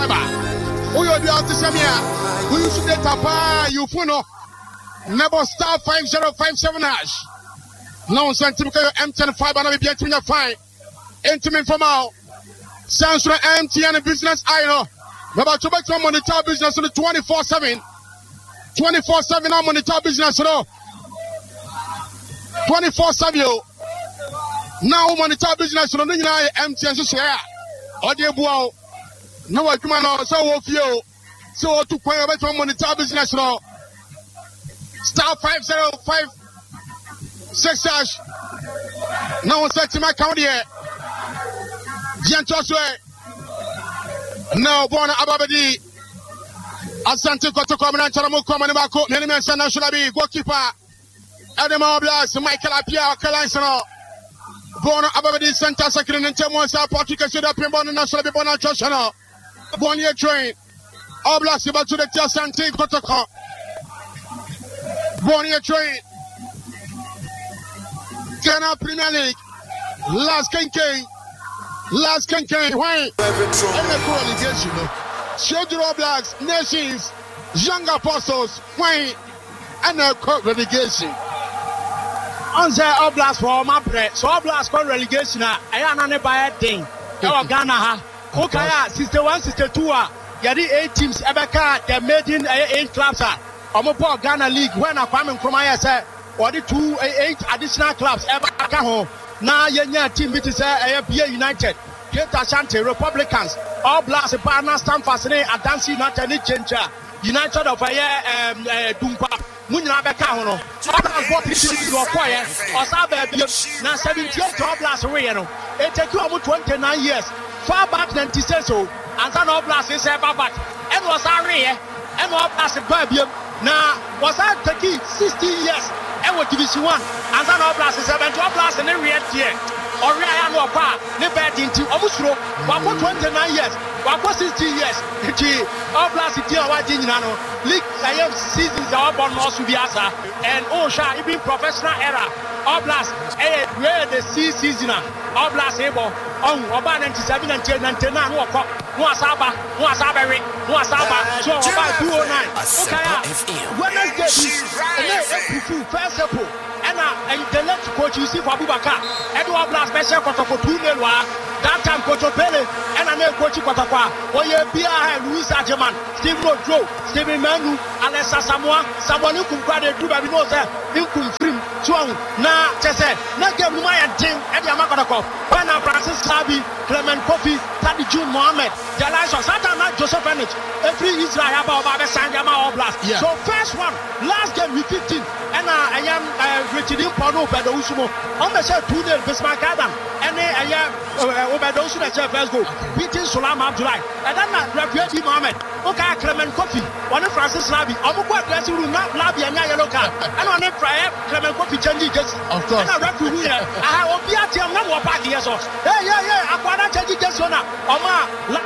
fiber. Who you be out to Samia? Who you should tapa? You funo. Never star 5057 hash. Now send to M10 fiber and be getting a fine. Intimate from out. Sounds for MTN business. I know. About to make some monitor business on the 24/7. 24/7 on monitor business. 24/7. Now monitor business on the MTN share. Audio boy. No, I come on. So of you. So to play about monitor business. Star 5056 hash. Now set to my account here. Jantoswe. Now born Ababadi. Asante Kotoko Mancharamu Komanabako. Nene Sana should be goalkeeper. Adama Blas, Michael Apia, Kalansano. Born Ababadi Santa Sakrin and Temosa, Patrick should have been born in National Bona Joshana. Born year train. Oblas about to the Asante Kotoko. Born year train. Ghana Premier League. Last campaign. Why? And the qualification. Children Blacks, Nations, Young Apostles, why? And the relegation. On the Oblast for my bread, so Oblast for relegation. I am on a bad thing. Ghana, Okaya, Sister 1, Sister 2, Yadi 8 teams, Ebeka, they made in 8 clubs. Omopo Ghana League, when I come from ISA, or the 8 additional clubs, Ebeka home. Now, your team, which is AFBA United, Great Ashanti, Republicans, All Blacks, Partner, Stamford, Adansi United, Changer, United of Dumpa, Munabeka, what is your choir, or now 78 All Blacks, it takes you almost 29 years, far back than Tiseso, and then All Blacks is ever back, and was our rear, and All Blacks, now was I taking 60 years. And what Division 1 and then All Blacks is 7 All Blacks and then we had here. Or I know pa, ne bed into almost 29 years, 60 years. All Blacks is here, what in Nano. League I have seasons are born most to be asa and Osha, it be professional era. All Blacks, where the season, All Blacks able on about 97 and 10 and 10 and walk up. No Asaba, so about 209. Okay, Wednesday, first of all, and the next coach you see for Abubakar, Edward Blast special for 2 that time Coach Pele, and I know Coach Kotapa, or you be Louis Agerman, Steve Rodro, Stephen Manu, Alessa Samoa, someone who could grade do by no sir, you could film, Chuang, na Chese, Nagam Maya Jim, and Yamakako, Pana Francis Sabi, Clement Kofi, Tadi June Mohammed, Jalais, Satan, Joseph Bennett, every Israel about Sanyama Oblast. So, first one, last game with 15, and I am Richard Pono by the Usumo, on the show 2 days, Bismarck Adam, and I am Obedosu that first go, beating Sulam Abdullah, and then Refugee Mohammed, okay, Clement Kofi, one of Francis Labi, Omuka dressing room, not Labi and Yellow Card, and on it, Clement Kofi changing just, of course, and a refugee, I will be at him, no more party, yes, yeah, I want to change this one, Oma.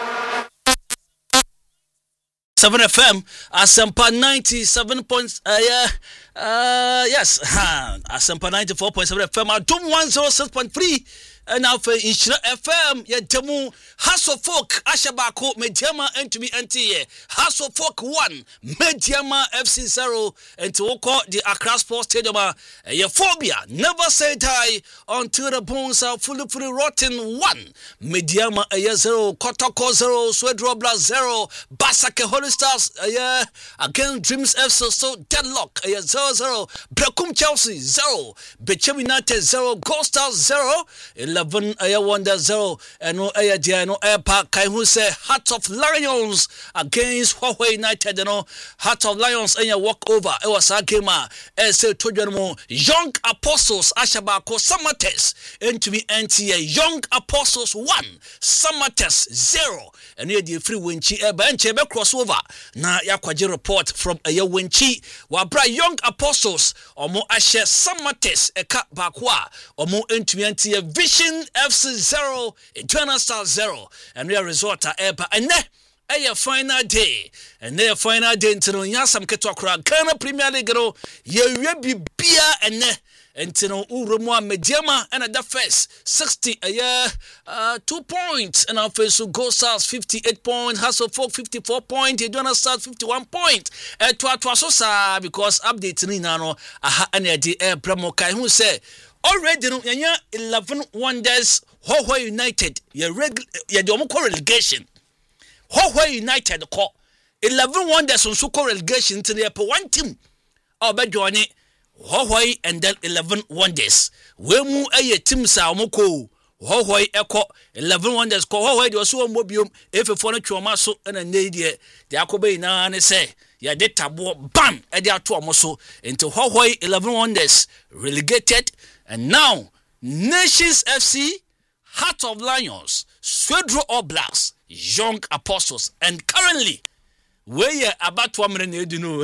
7FM, Asempa 97 points, yes, Asempa 94.7 FM, Adom 106.3, and now for Ishra FM, yeah, Demu, Hasso Folk, Ashabako, Mediama, and to be NTA, Hasso Folk 1, Mediama FC 0, and to walk the Accra Sports Stadium, your phobia, never say die until the bones are fully rotten 1, Mediama, 0, Kotoko 0, Swedrobla 0, Basake Holy Stars, against Dreams FC, so deadlock, 0-0, Brekum Chelsea 0, Bechem United 0, Gold Stars 0, 11 Wonder 0 and no Diano Airpark Kaihu say Hearts of Lions against Huawei United Hearts of Lions and your walk over it was a game say to Young Apostles Ashabako Samates and to be NTA Young Apostles 1 Samates 0 and near the free Winchi Benche crossover na yakwaji report from a Winchi Wabra Young Apostles or more Ashe Samates Eka Bakwa or more into NTA Vision FC 0, Eternal Star 0, and we are resort to Eba. And a final day, and their final day into Yasam Ketokra, Ghana Premier League, ye be beer and Entino Urumwa Mediama and at the first 60 a year 2 points and our face so Go Stars 58 points, Hasselfolk 54 points, Edwana Stars 51 points. Twasosa because update ni nano aha energy Pramo Kai who say already no 11 wonders Hoho United ya relegation. Hoho United call 11 wonders on so relegation to the one team. Or be joining Hoho and then 11 wonders. We mu a team sa moko. Hoho eko 11 wonders ko Hoho de so mobium if for no twoma so na nedie de akobe na ne say ya de tabo bam e de ato omoso into Hoho 11 wonders relegated and now Nations FC, Heart of Lions, Swedro All Blacks, Young Apostles, and currently we are about 1 minute, you know,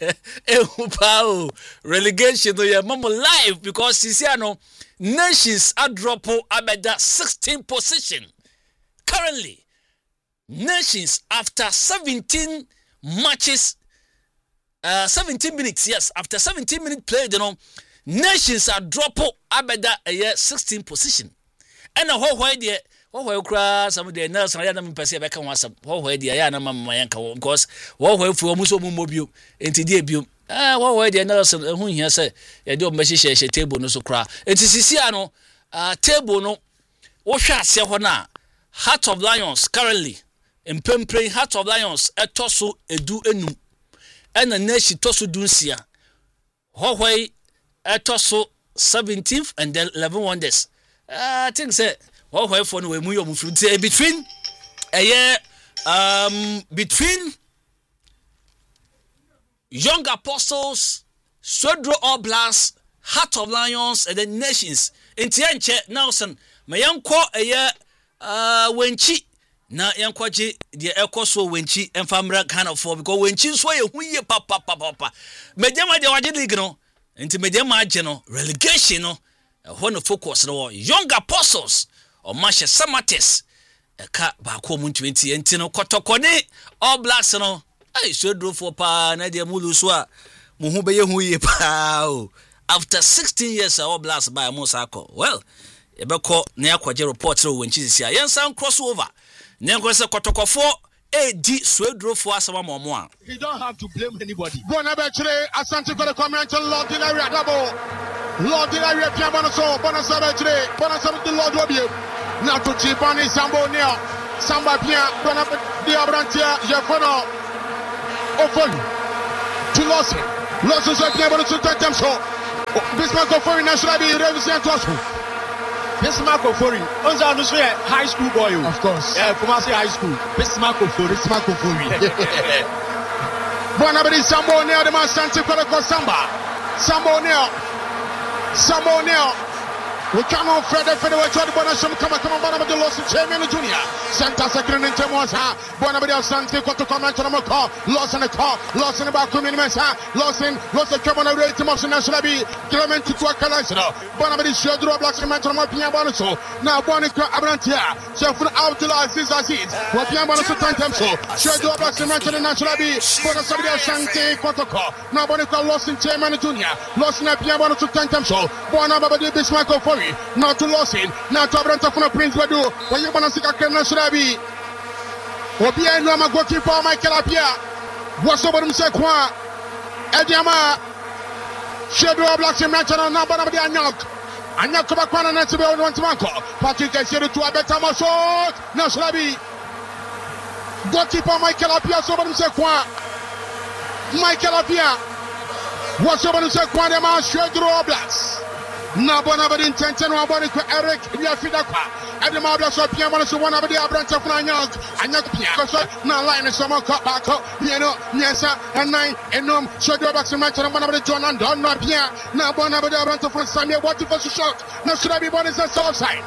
relegation to your mama live because Sisiano Nations are dropping about that 16th position. Currently, Nations after 17 matches, 17 minutes, yes, after 17 minutes played, you know, Nations are dropping about that 16th position. And a whole idea. What cry some of the nurse and I am perceive I can want some. What way the Ayana Mayanka, because what way for Muso Mobile into debut. What way the nurse and whom he said, I don't message a table no so cry. It is Siciano, table no. What shall say now? Heart of Lions currently in Pempre, Heart of Lions, a tosso, a do enu, and a nation tosso duncia. What way a tosso 17th and then 11 wonders. I think say. What for no we between a year between Young Apostles, Swedro All Blacks, Heart of Lions, and the Nations. In Tianche Nelson, my young co a year wenchi na yankwaji the ekoso wenchi and famra kind of for because wenchi so ye papa. Mediama de waji league no, into mediama general relegation no, when the focus no Young Apostles. Or Masha Samates, a cat back home in 20 and Tino Kotokone, All Blacks no. I should do for Pa Nadia Muluswa, Muhube Hui Pao. After 16 years, All Blacks by Mosako. Well, Ebeko Neakwaje report when she's here. Yan sound crossover. Nekwasa Kotoko 4 AD Swedro for Asama Momoa. You don't have to blame anybody. Bonabetri, Asante Koto comment on Lord Dilaria double. Lord Dilaria Piamoso, Bonasabetri, Bonasabet Lord Wobio. Now to Chipani Sambo Neo, Samba Pia, Bonabia Brantia, Jefono, Ofon, to Lossi. Lossi is able to take them so. Bismarck of Foreign National be represent us. Bismarck of Foreign, high school boy, of course. Yeah, Kumasi High School. Bismarck of Foreign, Bismarck of Foreign. Bonabedi Sambo Neo, the man Santi Koloko Samba. Sambo Neo. We come on Fred Federal to the Bonasham come on the Los Champion Junior. Santa Sacred in Temosa, Bonabedi Santi Koto comment on a call, lost in a car, lost in a back in Mesa, lost in the Cabana rate of National B, Clement to Calazino, Bonabedi Shadro Blacks and Metro Pia Bonaso, now Bonica Abrantia, Chef out to last this Aziz, what Piamonaso Tantamso, Shadro Blacks and Metro National B, Bonasabia Santi Kotoko, now Bonica lost in Chairman Junior, lost in a Piamono to Tantamso, Bonabedi Bismarck of Foreign. Not to Lossin, not to Abranta from a Prince Badu, when you want to see a Kerna Shrabi. Obia no goalkeeper Michael Apia. What's over him Sequa? Ediama Shadow Blacks in Manchester, number of the Anyok. Anyok Bakwana Natsube on Timanko. Patrick Essere to a better Masot. Nashrabi. Goalkeeper Michael Apia, so over him Sequa. Michael Apia. What's over him Sequa? The man Shadow Blacks. Na bona badi intention wa boni ko Eric ya fidakwa ade ma bla so pia bona so bona badi abranta funa anyok pia so na line so ma ko back you know nyesa enan enom so do back so ma chara bona badi John and don no pia na bona badi abranta funa Samuel what for shot na should be bona is offside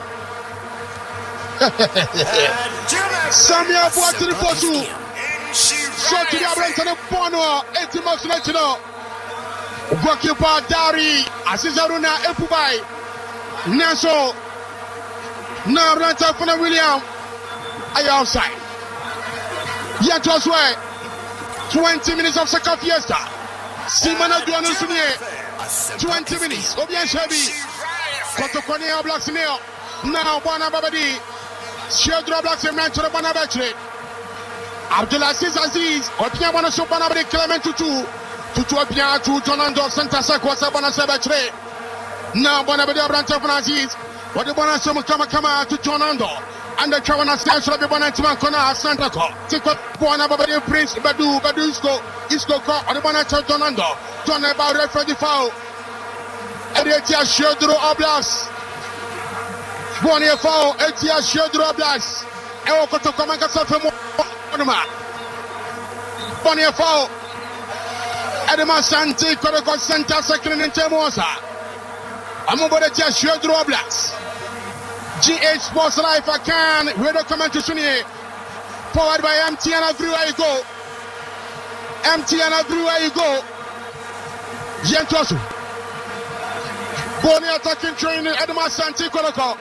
Samuel what to the posu shot to the abranta no bono 80 marks later no goalkeeper Dari Azizaruna Epubai Naso na Ranta Funa William are outside yet was way 20 minutes of second fiesta Simona Duano Sunye 20 minutes. Obien Shebi. Kotokoni All Blacks nil. Now Bona Babadi. Shedro Blacks in Manchester Bonabetri. Abdulaziz Aziz. Obien Bona Sobanabri Clement Tutu. Tutu Obien to Tonando Santa Sequoia Bonabetri. Now Bonabadi Abranta Aziz. What the Bona Soma Kama to Tonando. And the Chawana Stats of the Bonatman Kona Santa Co. Take up Bonabadi Prince Badusko. Isco or the Bonata Tonando. Don't about referee the foul. Etia Shedro Oblas. Bonia foul. Etia Shedro Oblas. Eko to come and get some Bonuma. Bonia foul. Edema Santi Koroko Center second in Temosa. Amobodetia Shedro Oblas. GH Sports Life I can. Radio commentation here. Powered by MTN everywhere you go. MTN everywhere you go. Yentosu. Boni attacking training Edema Santi Koroko.